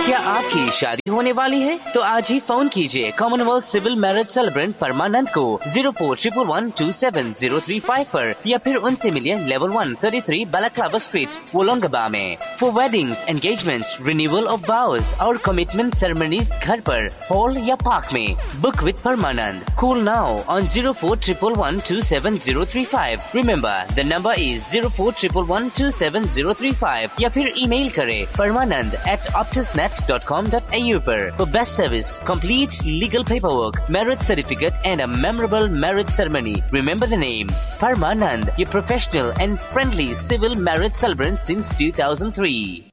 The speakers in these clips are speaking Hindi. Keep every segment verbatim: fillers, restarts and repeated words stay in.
क्या आपकी शादी होने वाली है? तो आज ही फोन कीजिए कॉमनवेल्थ सिविल मैरिज सेलिब्रेंट परमानंद को zero four triple one two seven zero three five पर, या फिर उनसे मिलिए level one thirty three balaclava street वोलोंगबा में। For weddings, engagements, renewal of वाउज और कमिटमेंट सेरेमनीज घर पर, हॉल या पार्क में। Book with Parmanand. Call now on zero four triple one two seven zero three five. Remember the number is zero four triple one two seven zero three five, या फिर ईमेल करें परमानंद eight optusnet dot com dot a u पर। For best service, complete legal paperwork, marriage certificate and a memorable marriage ceremony. Remember the name, Parmanand, your professional and friendly civil marriage celebrant since two thousand three.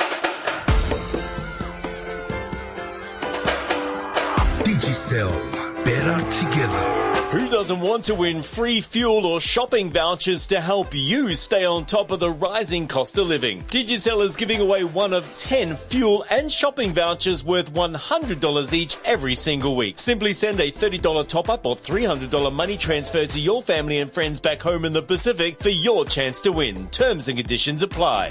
Digicel, better together. Who doesn't want to win free fuel or shopping vouchers to help you stay on top of the rising cost of living? Digicel is giving away one of ten fuel and shopping vouchers worth one hundred dollars each every single week. Simply send a thirty dollars top-up or three hundred dollars money transfer to your family and friends back home in the Pacific for your chance to win. Terms and conditions apply.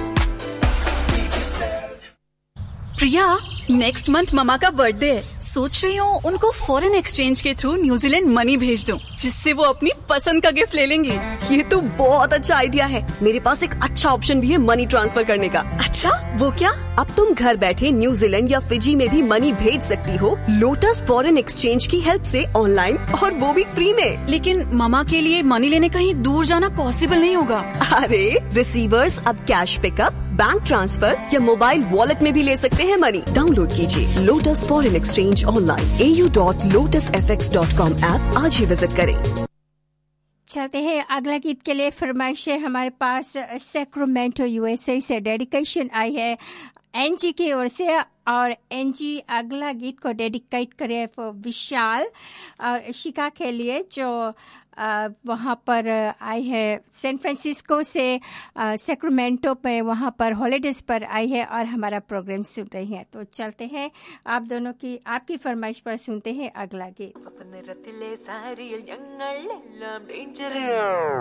Priya, next month mama का बर्थडे है। सोच रही हूँ उनको फॉरेन एक्सचेंज के थ्रू न्यूजीलैंड मनी भेज दूँ, जिससे वो अपनी पसंद का गिफ्ट ले लेंगे। ये तो बहुत अच्छा आइडिया है। मेरे पास एक अच्छा ऑप्शन भी है मनी ट्रांसफर करने का। अच्छा, वो क्या? अब तुम घर बैठे न्यूजीलैंड या फिजी में भी मनी भेज सकती हो लोटस फॉरेन एक्सचेंज की हेल्प से, ऑनलाइन, और वो भी फ्री में। लेकिन ममा के लिए मनी लेने कहीं दूर जाना पॉसिबल नहीं होगा। अरे, रिसीवर्स अब कैश पिकअप, बैंक ट्रांसफर या मोबाइल वॉलेट में भी ले सकते हैं मनी। डाउनलोड कीजिए लोटस फॉरेन एक्सचेंज ऑनलाइन ए U dot lotus F x dot com app आज ही विजिट करें। चलते हैं अगला गीत के लिए। फरमाइश है हमारे पास सैक्रामेंटो यूएसए से डेडिकेशन आई है एनजी की ओर से, और एनजी अगला गीत को डेडिकेट करे विशाल और शिका के लिए, जो आ, वहाँ पर आई है सैन फ्रांसिस्को से सैक्रामेंटो पे, वहाँ पर हॉलीडेज पर आई है और हमारा प्रोग्राम सुन रही है। तो चलते हैं आप दोनों की आपकी फरमाइश पर सुनते हैं अगला गीत।